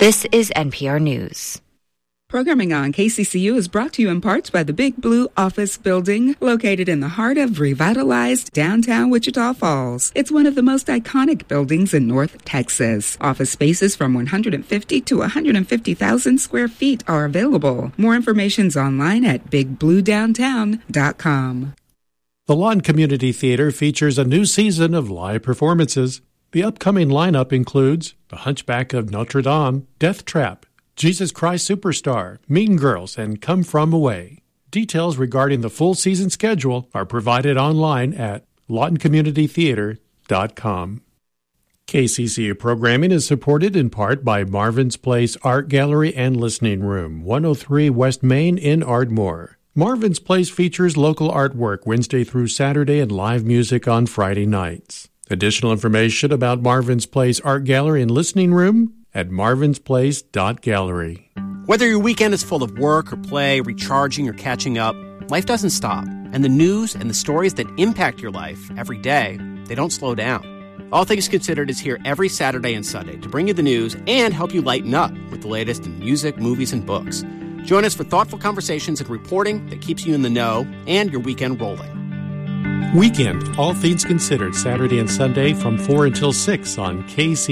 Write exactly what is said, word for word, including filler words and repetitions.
This is N P R News. Programming on K C C U is brought to you in part by the Big Blue Office Building, located in the heart of revitalized downtown Wichita Falls. It's one of the most iconic buildings in North Texas. Office spaces from one hundred fifty to one hundred fifty thousand square feet are available. More information's online at big blue downtown dot com. The Lawton Community Theater features a new season of live performances. The upcoming lineup includes The Hunchback of Notre Dame, Death Trap, Jesus Christ Superstar, Mean Girls, and Come From Away. Details regarding the full season schedule are provided online at lawton community theater dot com. K C C U programming is supported in part by Marvin's Place Art Gallery and Listening Room, one oh three West Main in Ardmore. Marvin's Place features local artwork Wednesday through Saturday and live music on Friday nights. Additional information about Marvin's Place Art Gallery and Listening Room at marvins place dot gallery. Whether your weekend is full of work or play, recharging or catching up, life doesn't stop. And the news and the stories that impact your life every day, they don't slow down. All Things Considered is here every Saturday and Sunday to bring you the news and help you lighten up with the latest in music, movies, and books. Join us for thoughtful conversations and reporting that keeps you in the know and your weekend rolling. Weekend, All Things Considered, Saturday and Sunday from four until six on K C.